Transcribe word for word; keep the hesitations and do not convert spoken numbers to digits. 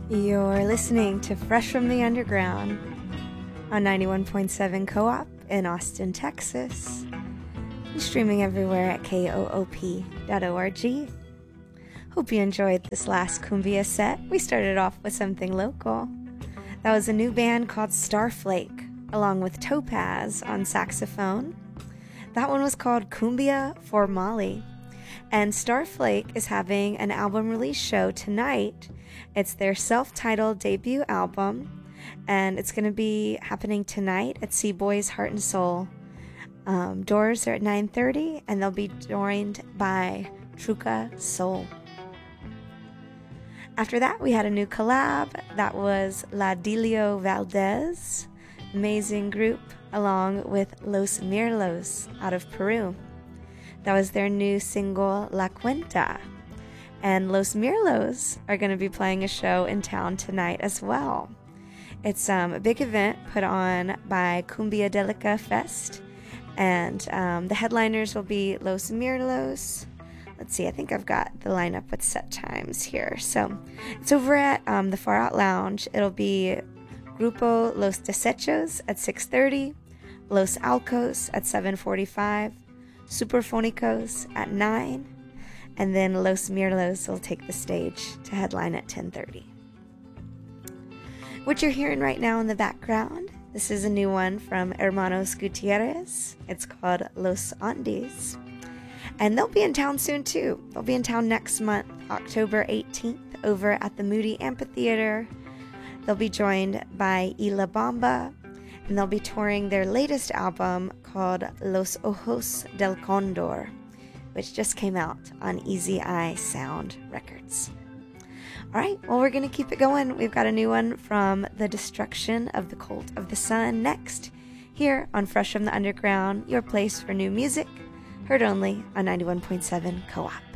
You're listening to Fresh from the Underground on ninety-one point seven Co-op in Austin, Texas. And streaming everywhere at K O O P dot org. Hope you enjoyed this last cumbia set. We started off with something local. That was a new band called Starflake, along with Topaz on saxophone. That one was called Cumbia for Molly. And Starflake is having an album release show tonight. It's their self-titled debut album, and it's going to be happening tonight at Sea Boys Heart and Soul. Um, doors are at nine thirty, and they'll be joined by Truca Soul. After that, we had a new collab. That was La Dilio Valdez, amazing group, along with Los Mirlos out of Peru. That was their new single, La Cuenta. And Los Mirlos are going to be playing a show in town tonight as well. It's um, a big event put on by Cumbia Delica Fest. And um, the headliners will be Los Mirlos. Let's see, I think I've got the lineup with set times here. So it's over at um, the Far Out Lounge. It'll be Grupo Los Desechos at six thirty, Los Alcos at seven forty-five, Superfonicos at nine, and then Los Mirlos will take the stage to headline at ten thirty. What you're hearing right now in the background, this is a new one from Hermanos Gutierrez. It's called Los Andes. And they'll be in town soon too. They'll be in town next month, October eighteenth, over at the Moody Amphitheater. They'll be joined by Ila Bamba, and they'll be touring their latest album called Los Ojos del Condor, which just came out on Easy Eye Sound Records. All right, well, we're going to keep it going. We've got a new one from The Destruction of the Cult of the Sun next, here on Fresh from the Underground, your place for new music, heard only on ninety-one point seven Co-op.